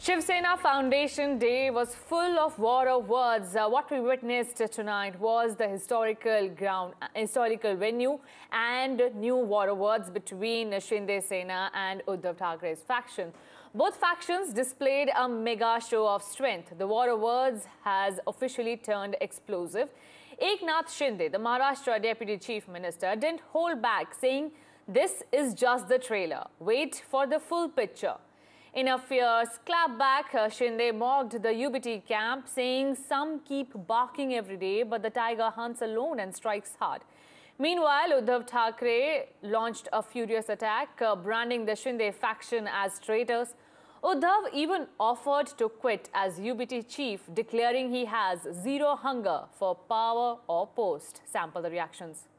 Shiv Sena Foundation Day was full of war of words. What we witnessed tonight was the historical venue and new war of words between Shinde Sena and Uddhav Thakere's faction. Both factions displayed a mega show of strength. The war of words has officially turned explosive. Eknath Shinde, the Maharashtra Deputy Chief Minister, didn't hold back, saying, "This is just the trailer. Wait for the full picture." In a fierce clapback, Shinde mocked the UBT camp, saying some keep barking every day, but the tiger hunts alone and strikes hard. Meanwhile, Uddhav Thackeray launched a furious attack, branding the Shinde faction as traitors. Uddhav even offered to quit as UBT chief, declaring he has zero hunger for power or post. Sample the reactions.